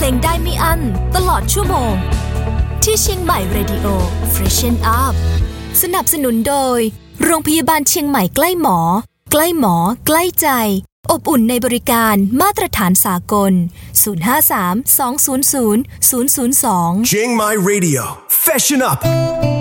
งได้ไม่อั้นตลอดชั่วโมงที่เชียงใหม่ Radio Freshen Up สนับสนุนโดยโรงพยาบาลเชียงใหม่ใกล้หมอใกล้หมอใกล้ใจอบอุ่นในบริการมาตรฐานสากล053 200 002 Chiang Mai Radio Fashion Up